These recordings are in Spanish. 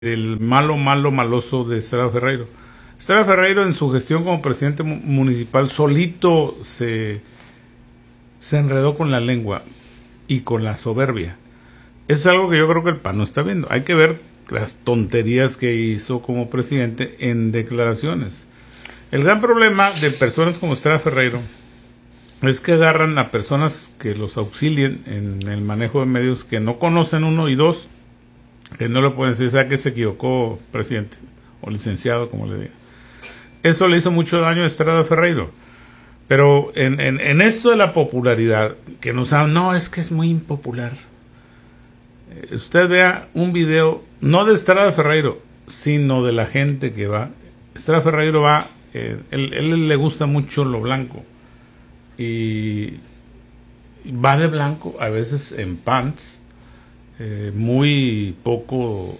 el maloso de Estrada Ferreiro. Estrada Ferreiro, en su gestión como presidente municipal, solito se enredó con la lengua y con la soberbia. Eso es algo que yo creo que el PAN no está viendo. Hay que ver las tonterías que hizo como presidente en declaraciones. El gran problema de personas como Estrada Ferreiro es que agarran a personas que los auxilien en el manejo de medios que no conocen, uno, y dos, que no le pueden decir, ¿sabe que se equivocó, presidente? O licenciado, como le diga. Eso le hizo mucho daño a Estrada Ferreiro. Pero en esto de la popularidad, que nos hablan, no, es que es muy impopular. Usted vea un video, no de Estrada Ferreiro, sino de la gente que va. Estrada Ferreiro va, él le gusta mucho lo blanco. Y va de blanco, a veces en pants, muy poco,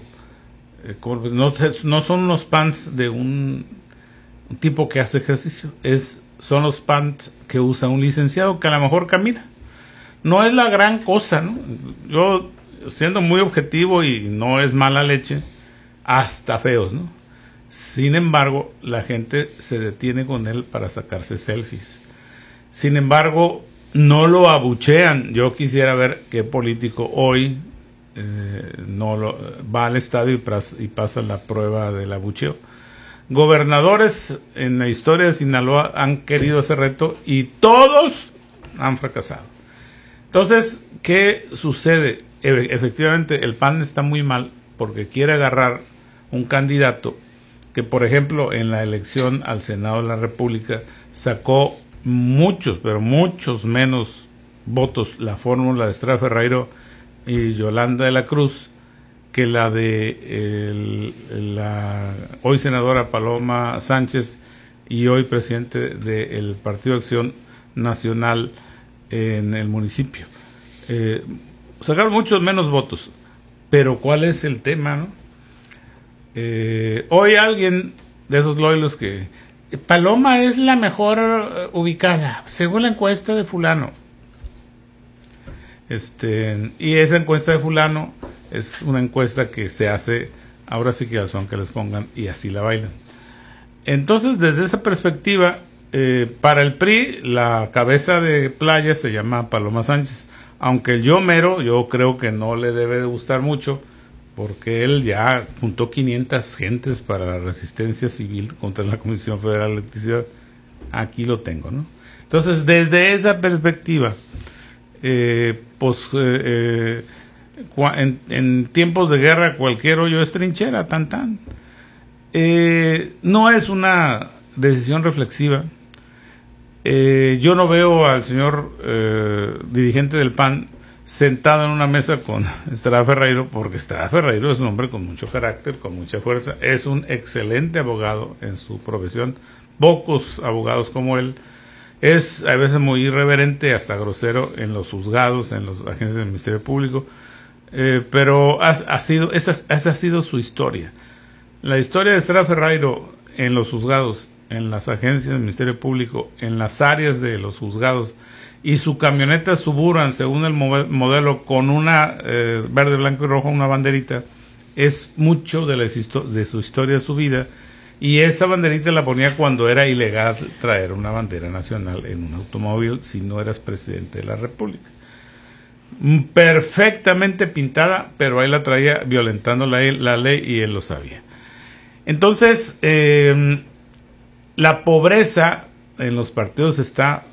no son los pants de un tipo que hace ejercicio, son los pants que usa un licenciado que a lo mejor camina. No es la gran cosa, ¿no? Yo, siendo muy objetivo, y no es mala leche, hasta feos, ¿no? Sin embargo, la gente se detiene con él para sacarse selfies. Sin embargo, no lo abuchean. Yo quisiera ver qué político hoy va al estadio y pasa la prueba del abucheo. Gobernadores en la historia de Sinaloa han querido ese reto y todos han fracasado. Entonces, ¿qué sucede? Efectivamente, el PAN está muy mal porque quiere agarrar un candidato que, por ejemplo, en la elección al Senado de la República sacó muchos, pero muchos menos votos la fórmula de Estrada Ferreiro y Yolanda de la Cruz que la de la hoy senadora Paloma Sánchez y hoy presidente del Partido de Acción Nacional en el municipio. Sacaron muchos menos votos, pero ¿cuál es el tema, no? Hoy alguien de esos loyos que Paloma es la mejor ubicada, según la encuesta de fulano. Y esa encuesta de fulano es una encuesta que se hace, ahora sí que al son que les pongan, y así la bailan. Entonces, desde esa perspectiva, para el PRI, la cabeza de playa se llama Paloma Sánchez. Aunque yo creo que no le debe de gustar mucho, porque él ya juntó 500 gentes para la resistencia civil contra la Comisión Federal de Electricidad. Aquí lo tengo, ¿no? Entonces, desde esa perspectiva, en tiempos de guerra cualquier hoyo es trinchera, tan. No es una decisión reflexiva. Yo no veo al señor dirigente del PAN sentado en una mesa con Estrada Ferreiro, porque Estrada Ferreiro es un hombre con mucho carácter, con mucha fuerza, es un excelente abogado en su profesión, pocos abogados como él, es a veces muy irreverente, hasta grosero en los juzgados, en las agencias del Ministerio Público, pero esa ha sido su historia. La historia de Estrada Ferreiro en los juzgados, en las agencias del Ministerio Público, en las áreas de los juzgados, y su camioneta Suburban, según el modelo, con una verde, blanco y rojo, una banderita, es mucho de su historia, de su vida, y esa banderita la ponía cuando era ilegal traer una bandera nacional en un automóvil si no eras presidente de la República. Perfectamente pintada, pero ahí la traía violentando la ley y él lo sabía. Entonces, la pobreza en los partidos está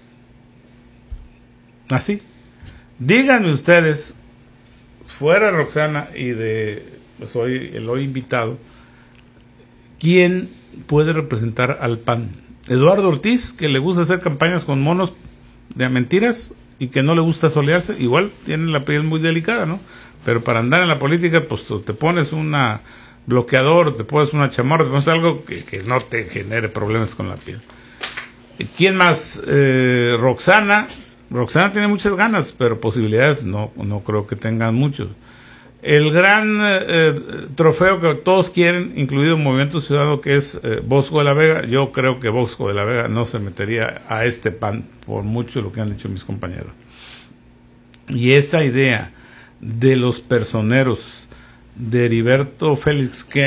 así. Díganme ustedes, fuera Roxana y soy el hoy invitado, ¿quién puede representar al PAN? Eduardo Ortiz, que le gusta hacer campañas con monos de mentiras y que no le gusta solearse, igual tiene la piel muy delicada, ¿no? Pero para andar en la política, pues te pones una bloqueador, te pones una chamarra, te pones algo que no te genere problemas con la piel. ¿Quién más? Roxana tiene muchas ganas, pero posibilidades no creo que tengan mucho. El gran trofeo que todos quieren, incluido el Movimiento Ciudadano, que es Bosco de la Vega, yo creo que Bosco de la Vega no se metería a este PAN, por mucho lo que han dicho mis compañeros. Y esa idea de los personeros de Heriberto Félix, que